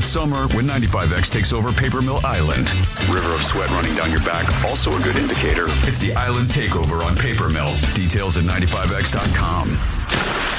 It's summer when 95X takes over Paper Mill Island. River of sweat running down your back, also a good indicator. It's the Island Takeover on Paper Mill. Details at 95x.com.